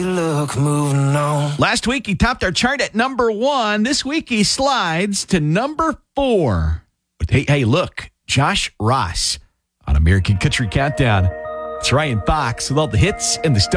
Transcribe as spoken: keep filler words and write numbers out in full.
Look, moving on. Last week, he topped our chart at number one. This week, he slides to number four. But hey, hey, look, Josh Ross on American Country Countdown. It's Ryan Fox with all the hits and the stars.